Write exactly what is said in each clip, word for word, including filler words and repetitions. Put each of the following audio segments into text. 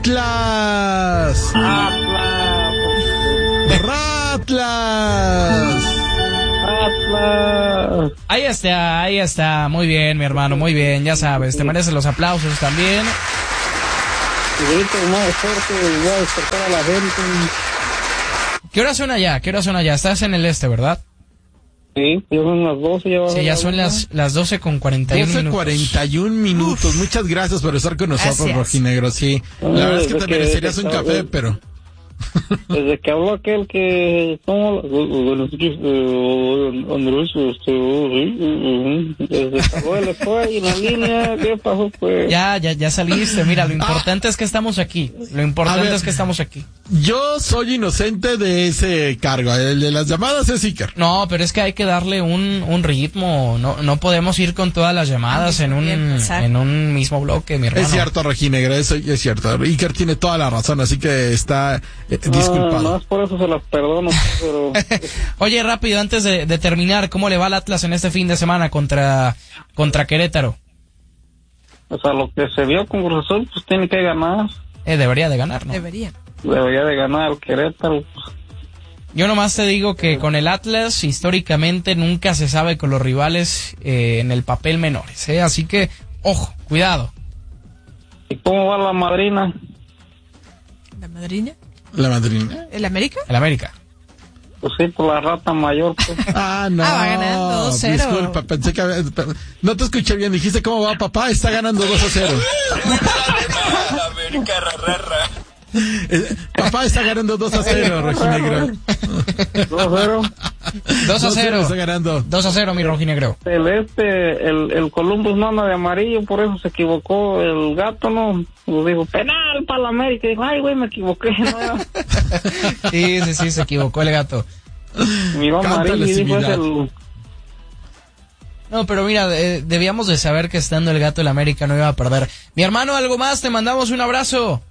Atlas. Atlas. Ratlas. Atlas. Ahí está, ahí está. Muy bien, mi hermano, muy bien. Ya sabes, te mereces los aplausos también. Grito más fuerte, voy a despertar a la gente. ¿Qué hora son allá? ¿Qué hora son allá? Estás en el este, ¿verdad? Sí, ya son las doce. Ya Sí, ya son las, las doce con cuarenta y uno minutos. doce cuarenta y uno minutos. Uf. Muchas gracias por estar con nosotros, Gracias. Rojinegro. Sí, la Ah, verdad es que desde te que- merecerías un desde- café, pero... Desde que habló aquel que... ¿Cómo? Buenos días, eh, Andrés, este... eh, Desde que habló él fue ahí en la línea, ¿qué pasó? Pues... Ya, ya, ya saliste. Mira, lo importante es que estamos aquí. Lo A importante ver. es que estamos aquí. Yo soy inocente de ese cargo. El de las llamadas es Iker. No, pero es que hay que darle un, un ritmo. No, no podemos ir con todas las llamadas en un, Exacto. en un mismo bloque, mi hermano. Es cierto, Rojinegro, eso es cierto. Iker tiene toda la razón, así que está eh, Ah, disculpado. más por eso se las perdono, pero... Oye, rápido, antes de, de terminar, ¿cómo le va al Atlas en este fin de semana contra, contra Querétaro? O sea, lo que se vio con Cruz Azul, pues tiene que ganar. Eh, debería de ganar, ¿no? Debería. Debería de ganar el Querétaro. Pues. Yo nomás te digo que con el Atlas, históricamente, nunca se sabe con los rivales eh, en el papel menores, ¿eh? Así que, ojo, cuidado. ¿Y cómo va la madrina? ¿La madrina? La madrina. ¿El América? El América. Pues sí, por la rata mayor, pues. Ah, no. Ah, va ganando dos cero. Disculpa, pensé que... había- No te escuché bien. Dijiste, ¿cómo va, papá? Está ganando dos a cero. América, rarra. Eh, papá está ganando dos a cero, Rojinegro. dos cero. dos a cero. Está ganando. dos a cero, mi rojinegro. El este, el, el Columbus no anda de amarillo, por eso se equivocó el gato, ¿no? Nos dijo, penal para la América. Y dijo, ay, güey, me equivoqué, ¿no? Era- Sí, sí, sí, se equivocó el gato. Miró Cántale, amarillo y dijo, es similar. el... No, pero mira, eh, debíamos de saber que estando el gato el América no iba a perder. Mi hermano, algo más, te mandamos un abrazo.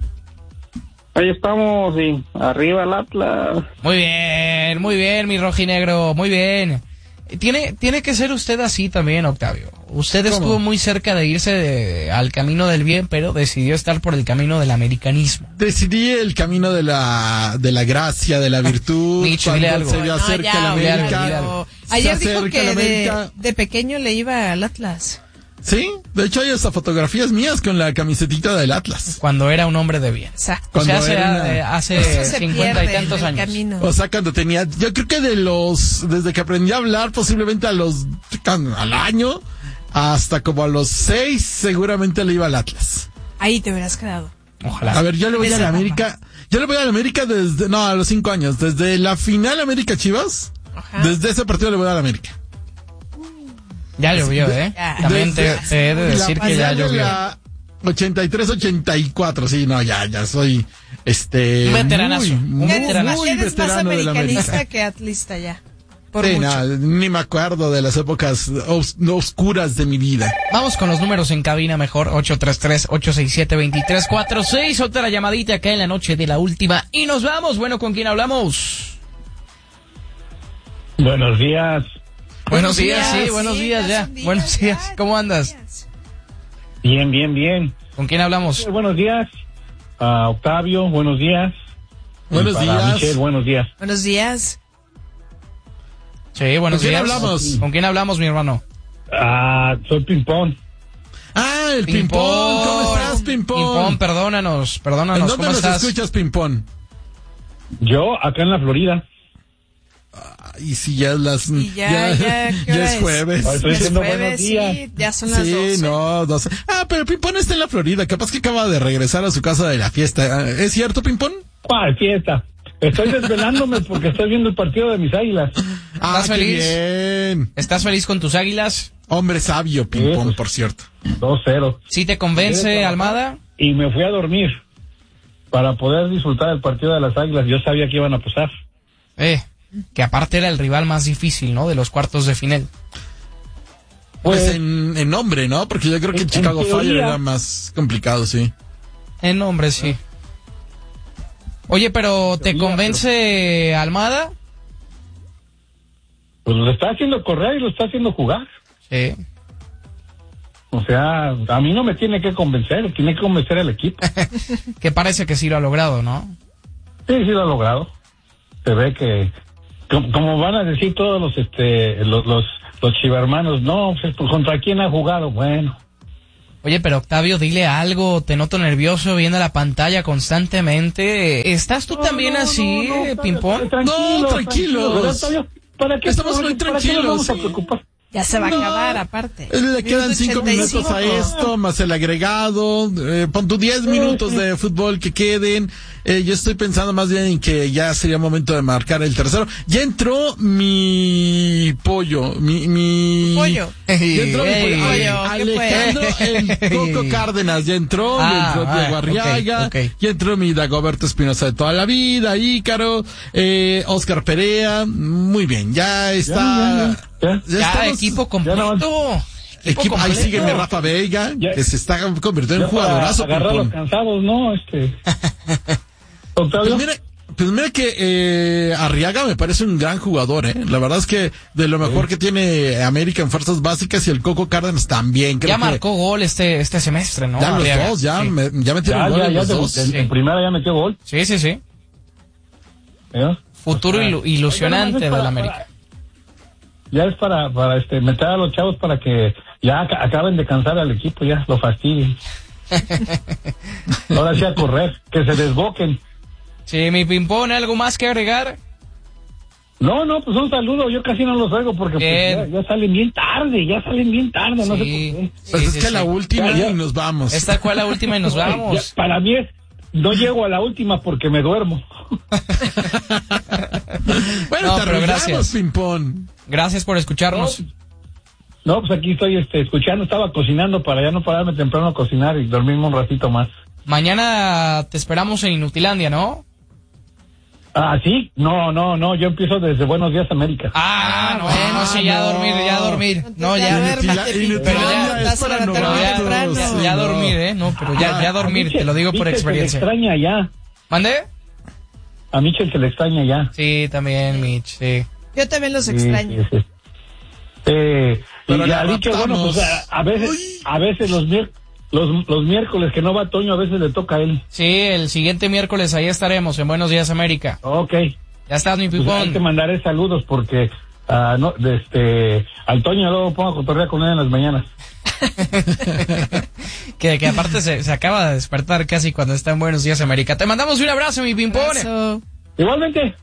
Ahí estamos, y arriba el Atlas. Muy bien, muy bien, mi rojinegro, muy bien. Tiene, tiene que ser usted así también, Octavio. Usted ¿Cómo? estuvo muy cerca de irse de- al camino del bien, pero decidió estar por el camino del americanismo. Decidí el camino de la, de la gracia, de la virtud. Micho, dile cuando algo. se le No, acerca ya, la dile algo, América. dile algo. se Ayer dijo acerca que la de, América. de pequeño le iba al Atlas. Sí, de hecho hay hasta fotografías mías con la camisetita del Atlas. Cuando era un hombre de bien. Exacto. O sea, Cuando hace, era una- eh, hace Eso se cincuenta y pierde tantos en el años. camino. O sea, cuando tenía, yo creo que de los, desde que aprendí a hablar, posiblemente a los, al año, hasta como a los seis, seguramente le iba al Atlas. Ahí te hubieras quedado. Ojalá. A ver, yo le voy a Esa la etapa. América, yo le voy a la América desde, no, a los cinco años, desde la final América Chivas, Ajá. desde ese partido le voy a la América. Ya llovió, ¿eh? Ya. También te, Desde- te he de decir la que ya final de llovió. la ochenta y tres ochenta y cuatro, sí, no, ya, ya soy, este, Un veteranazo, muy, un muy, veteranazo. muy Eres más veterano de la americanista América. que atlista ya. Por Sí, mucho. no, ni me acuerdo de las épocas os- oscuras de mi vida. Vamos con los números en cabina mejor, ocho tres tres, ocho seis siete, dos tres cuatro seis, otra llamadita acá en la noche de la última y nos vamos. Bueno, ¿con quién hablamos? Buenos días. Buenos días, sí, buenos sí, días ya. son días, Buenos días, ya, ¿cómo andas? días. Bien, bien, bien. ¿Con quién hablamos? Eh, buenos días. a Octavio, buenos días. Buenos Y para días. Michelle, buenos días. Buenos días. Sí, buenos ¿Con quién días. hablamos? ¿Con quién hablamos, mi hermano? Ah, soy Pimpón. Ah, el Pimpón. ¿Cómo estás, Pimpón? Pimpón, perdónanos, ¿En perdónanos, dónde ¿cómo nos estás? escuchas, Pimpón? Yo, acá en la Florida. Y si ya es las, Y ya, ya, ¿qué hora es es? jueves. Ay, estoy Es diciendo jueves, buenos días. sí, ya son las Sí, doce. no, doce. Ah, pero Pimpón está en la Florida. Capaz que acaba de regresar a su casa de la fiesta. ¿Es cierto, Pimpón? ¿Cuál fiesta? Estoy desvelándome porque estoy viendo el partido de mis águilas. Ah, ¿Estás qué feliz? bien. ¿Estás feliz con tus águilas? Hombre sabio, Pimpón, Sí. por cierto. dos cero. ¿Sí te convence, Almada? Y me fui a dormir para poder disfrutar del partido de las águilas. Yo sabía que iban a pasar. Eh, que aparte era el rival más difícil, ¿no? De los cuartos de final. Pues, Pues, en, en nombre, ¿no? Porque yo creo que en- Chicago en Fire teoría. era más complicado, sí. En nombre, sí. Oye, pero ¿te convence Almada? pues lo está haciendo correr y lo está haciendo jugar. Sí. O sea, a mí no me tiene que convencer, tiene que convencer al equipo. Que parece que sí lo ha logrado, ¿no? Sí, sí lo ha logrado. Se ve que, como, como van a decir todos los este los los, los chivermanos, no, pues, ¿contra quién ha jugado? Bueno. Oye, pero Octavio, dile algo, te noto nervioso viendo la pantalla constantemente. ¿Estás tú No, también no, así, no, no, Pimpón? tranquilo, No, tranquilos. ¿verdad, Octavio? ¿Para qué, Estamos muy ¿para qué nos tranquilos, vamos a sí. preocupar? Ya se va No. a acabar, aparte. Le quedan Minuto cinco ochenta y minutos a cinco. esto, más el agregado, eh, pon tu diez minutos de fútbol que queden. Eh, yo estoy pensando más bien en que ya sería momento de marcar el tercero. Ya entró mi pollo, mi... mi... Pollo. Ya entró mi Ey, pollo. pollo, ¿qué Alejandro el Coco Cárdenas, ya entró, ya Ah, entró ah, Diego Arriaga, ok, ok. ya entró mi Dagoberto Espinosa de toda la vida, Ícaro, eh, Oscar Perea, muy bien, ya está... Ya, ya, ya. Ya, estamos- equipo ya no completo. Equipo Equipo, ahí completo. sigue mi Rafa Vega, Ya. que se está convirtiendo en Ya un jugadorazo. para agarrar los Pimpón. cansados, ¿no? Este. Pues Octavio. mira, pues mira que eh, Arriaga me parece un gran jugador, ¿eh? La verdad es que de lo mejor que tiene América en fuerzas básicas y el Coco Cárdenas también. Creo Ya que marcó gol este este semestre, ¿no? ya los Arriaga? dos, ya, Sí. me- ya metieron Ya, gol ya, en ya, los de- dos. en, sí. en primera ya metió gol. Sí, sí, sí. ¿eh? Futuro O sea, ilu- ilusionante ya nomás es del para- América. para- Ya es para, para este, meter a los chavos para que ya ac- acaben de cansar al equipo, ya lo fastidien. Ahora sí a correr, que se desboquen. Sí, mi Pimpón, ¿algo más que agregar? No, no, pues un saludo, yo casi no los oigo porque pues, Bien. ya, ya salen bien tarde, ya salen bien tarde, no sé por Sí, qué. Pues sí, es sí, que sí. la última Ya, ya. y nos vamos. Esta fue la última y nos Ya, vamos. para mí es, no llego a la última porque me duermo. Bueno, No, te pero arreglamos, gracias. Pimpón. Gracias por escucharnos. No, pues aquí estoy este, escuchando, estaba cocinando para ya no pararme temprano a cocinar y dormirme un ratito más. Mañana te esperamos en Inutilandia, ¿no? Ah, ¿sí? No, no, no, yo empiezo desde Buenos Días América. Ah, no, bueno, no, sí, ya no. a dormir, ya a dormir. No, ya, Duérmete, Inutila- Pimpón, Inutilandia es vas a para levantar pero muy ya, temprano. ya, sí, ya a no. dormir, ¿eh? No, pero ya, ya a dormir, Michel- te lo digo por Michel experiencia. Se le extraña ya. ¿Mande? A Michel se le extraña ya. Sí, también, Mitch, sí. Yo también los Sí, extraño. sí, sí. Eh, Pero y la ya dicho, bueno, raptamos. pues a, a veces, Uy. a veces los, mier- los, los miércoles que no va Toño, a veces le toca a él. Sí, el siguiente miércoles ahí estaremos en Buenos Días América. Ok. Ya estás, mi Pues ahí te Pipón. mandaré saludos porque ah, no, de este, al Toño luego pongo a cotorrear con él en las mañanas. que, que aparte se, se acaba de despertar casi cuando está en Buenos Días América. Te mandamos un abrazo, mi Pimpón. Abrazo. Igualmente.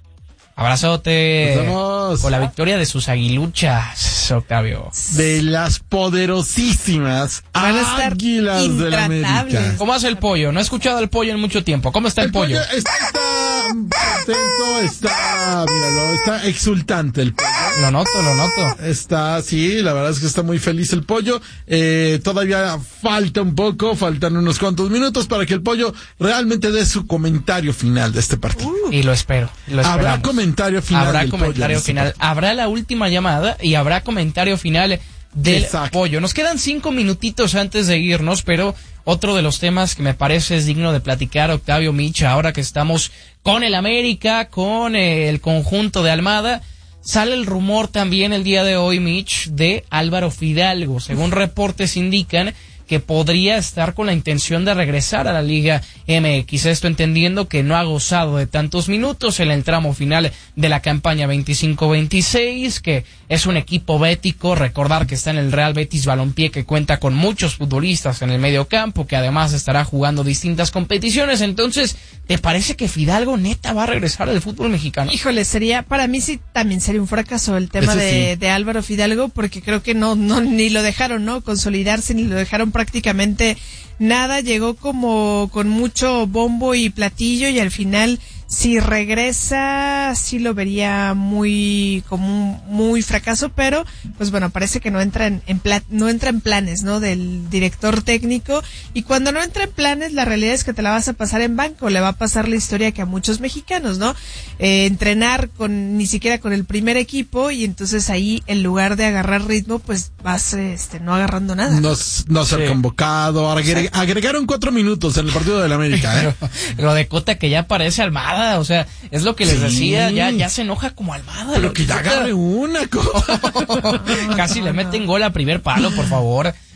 Abrazote. Nos vemos. Con la victoria de sus aguiluchas, Octavio. De las poderosísimas Van a estar Águilas de la América. intratables. ¿Cómo hace el pollo? No he escuchado el pollo en mucho tiempo. ¿Cómo está el, pollo? está, está contento, está, míralo, está exultante el pollo. Lo noto, lo noto. Está, sí, la verdad es que está muy feliz el pollo. Eh, todavía falta un poco, faltan unos cuantos minutos para que el pollo realmente dé su comentario final de este partido. Y lo espero. Lo Habrá esperamos. comentario final. Habrá del pollo en comentario este final. partido. Habrá la última llamada y habrá comentario final del Exacto. pollo. Nos quedan cinco minutitos antes de irnos, pero otro de los temas que me parece es digno de platicar, Octavio, Micha, ahora que estamos con el América, con eh, el conjunto de Almada, sale el rumor también el día de hoy, Mitch, de Álvaro Fidalgo. Según reportes indican que podría estar con la intención de regresar a la Liga M X. Esto entendiendo que no ha gozado de tantos minutos en el tramo final de la campaña veinticinco veintiséis, que es un equipo bético. Recordar que está en el Real Betis Balompié, que cuenta con muchos futbolistas en el medio campo, que además estará jugando distintas competiciones. Entonces, ¿te parece que Fidalgo neta va a regresar al fútbol mexicano? Híjole, sería, para mí sí también sería un fracaso el tema Ese de, sí. de Álvaro Fidalgo, porque creo que no, no, ni lo dejaron, ¿no? Consolidarse, ni lo dejaron prácticamente nada, llegó como con mucho bombo y platillo y al final, si regresa, sí lo vería muy, como un muy fracaso, pero pues bueno, parece que no entra en, en pla- no entra en planes, ¿no? Del director técnico, y cuando no entra en planes, la realidad es que te la vas a pasar en banco, le va a pasar la historia que a muchos mexicanos, ¿no? Eh, entrenar con, ni siquiera con el primer equipo, y entonces ahí, en lugar de agarrar ritmo, pues vas, este, no agarrando nada. No, no ser Sí. convocado. Agre- agregaron cuatro minutos en el partido del América, ¿eh? Pero lo de Cota que ya parece Almada, o sea, es lo que les Sí. decía, ya, ya se enoja como Almada. Pero Lo- que ya Cota- agarre una cosa. Casi le meten gol a primer palo, por favor.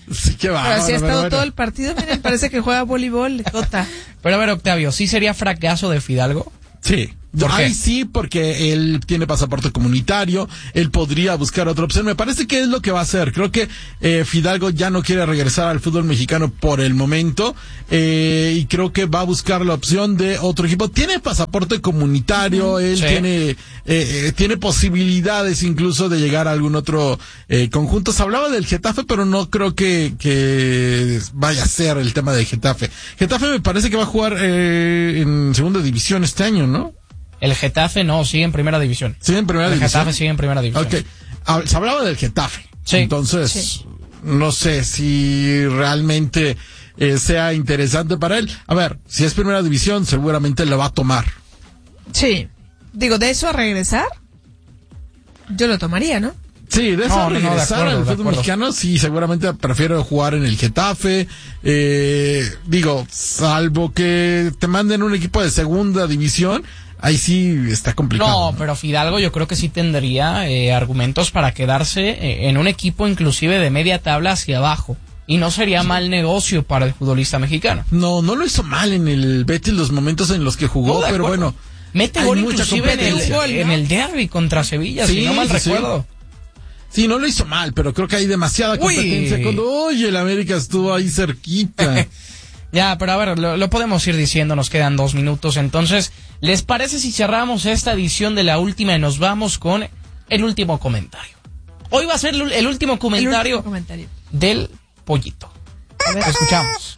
Sí, qué Pero bárbaro, así ha pero estado bueno. todo el partido, miren, parece que juega voleibol, Jota. Pero a ver, Octavio, ¿sí sería fracaso de Fidalgo? Sí. ¿Por qué? Ahí sí, porque él tiene pasaporte comunitario, él podría buscar otra opción. Me parece que es lo que va a hacer. Creo que eh, Fidalgo ya no quiere regresar al fútbol mexicano por el momento, eh, y creo que va a buscar la opción de otro equipo. Tiene pasaporte comunitario, él Sí. tiene eh, eh, tiene posibilidades incluso de llegar a algún otro eh, conjunto. Se hablaba del Getafe, pero no creo que, que vaya a ser el tema de Getafe. Getafe me parece que va a jugar eh, en segunda división este año, ¿no? El Getafe no, sigue en primera división. ¿Sigue en primera El división? Getafe sigue en primera división. Ok. Ah, se hablaba del Getafe. Sí. Entonces, Sí. no sé si realmente eh, sea interesante para él. A ver, si es primera división, seguramente lo va a tomar. Sí. Digo, de eso a regresar, yo lo tomaría, ¿no? Sí, de eso No, a no, no, de regresar acuerdo, al de fútbol acuerdo. mexicano, sí, seguramente prefiero jugar en el Getafe. Eh, digo, salvo que te manden un equipo de segunda división, ahí sí está complicado. No, pero Fidalgo yo creo que sí tendría eh, argumentos para quedarse eh, en un equipo inclusive de media tabla hacia abajo. Y no sería mal negocio para el futbolista mexicano. No, no lo hizo mal en el Betis los momentos en los que jugó, No, de pero acuerdo. bueno. Mete hay gol mucha inclusive en el, competencia. Gol, ¿no? en el derbi contra Sevilla, Sí, si no mal sí, sí. recuerdo. Sí, no lo hizo mal, pero creo que hay demasiada Uy. competencia. Cuando, oye, el América estuvo ahí cerquita. Ya, pero a ver, lo, lo podemos ir diciendo, nos quedan dos minutos. Entonces, ¿les parece si cerramos esta edición de la última y nos vamos con el último comentario? Hoy va a ser el, el último comentario El último comentario. del pollito. A ver, escuchamos.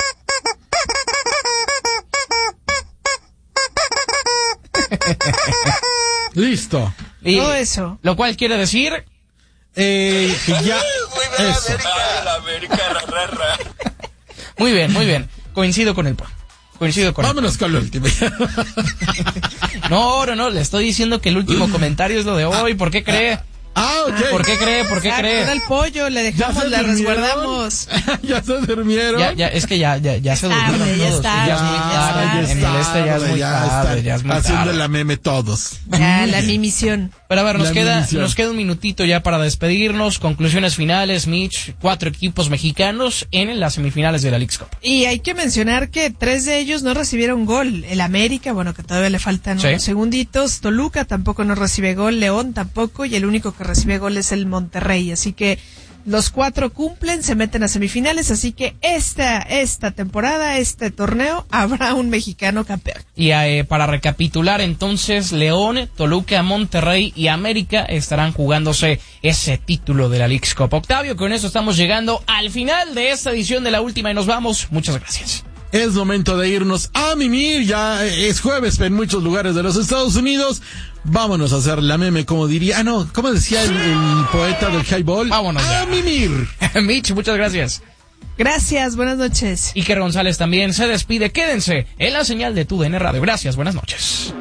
Listo. Y, Todo eso. Lo cual quiere decir... Eh, que ya. Eso. Muy bien, muy bien. Coincido con el po. Coincido con Vámonos con lo último. el No, no, no, le estoy diciendo que el último comentario es lo de hoy. ¿Por qué cree? Ah, ok. ¿Por qué cree? ¿Por qué Exacto, cree? era el pollo, le ¿Ya dejamos, se le durmieron? resguardamos. ¿Ya se durmieron? Ya, ya, es que ya, ya, ya se tarde, durmieron ya es todos. tarde, Ya es muy ya tarde. es En el este ya es muy ya tarde, están ya es muy haciendo tarde. la meme todos. Ya, la mi misión. Pero a ver, nos La queda, misión. nos queda un minutito ya para despedirnos. Conclusiones finales, Mitch. Cuatro equipos mexicanos en las semifinales de la Leagues Cup. Y hay que mencionar que tres de ellos no recibieron gol. El América, bueno, que todavía le faltan Sí. unos segunditos. Toluca tampoco no recibe gol. León tampoco. Y el único que recibe gol es el Monterrey. Así que los cuatro cumplen, se meten a semifinales. Así que esta, esta temporada, este torneo, habrá un mexicano campeón. Y eh, para recapitular entonces, León, Toluca, Monterrey y América estarán jugándose ese título de la Leagues Cup. Octavio, con eso estamos llegando al final de esta edición de la última y nos vamos. Muchas gracias. Es momento de irnos a mimir. Ya es jueves en muchos lugares de los Estados Unidos. Vámonos a hacer la meme, como diría. Ah, no, ¿cómo decía el, el poeta del highball? Vámonos a ya. mimir. Mitch, muchas gracias. Gracias, buenas noches. Iker González también se despide. Quédense en la señal de tu D N Radio. Gracias, buenas noches.